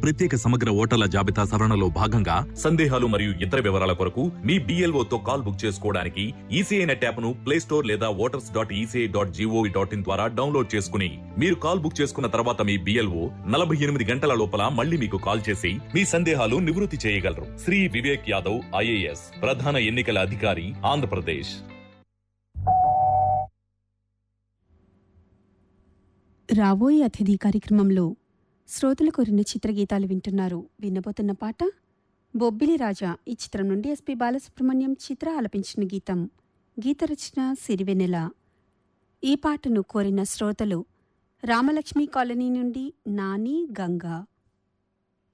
ప్రత్యేక సమగ్ర ఓటర్ల జాబితా సవరణలో భాగంగా సందేహాలు మరియు ఇతర వివరాల కొరకు మీ BLO తో కాల్ బుక్ చేసుకోవడానికి ఈసీఐ నెట్ యాప్ ను ప్లే స్టోర్ లేదా voters.eci.gov.in ద్వారా డౌన్లోడ్ చేసుకుని మీరు కాల్ బుక్ చేసుకున్న తర్వాత మీ BLO 48 గంటల లోపల మళ్ళీ మీకు కాల్ చేసి మీ సందేహాలు నివృత్తి చేయగలరు. శ్రీ వివేక్ యాదవ్ IAS, ప్రధాన ఎన్నికల అధికారి, ఆంధ్రప్రదేశ్. రాబోయే అతిథి కార్యక్రమంలో శ్రోతలు కోరిన చిత్రగీతాలు వింటున్నారు. వినబోతున్న పాట బొబ్బిలి రాజా ఈ చిత్రం నుండి ఎస్పి బాలసుబ్రహ్మణ్యం చిత్ర ఆలపించిన గీతం. గీత రచన సిరివెన్నెల. ఈ పాటను కోరిన శ్రోతలు రామలక్ష్మి కాలనీ నుండి నాని, గంగా.